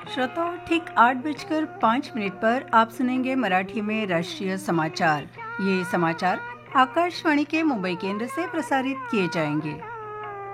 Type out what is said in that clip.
श्रोताओं, ठीक 8:05 पर आप सुनेंगे मराठी में राष्ट्रीय समाचार। ये समाचार आकाशवाणी के मुंबई केंद्र से प्रसारित किए जाएंगे।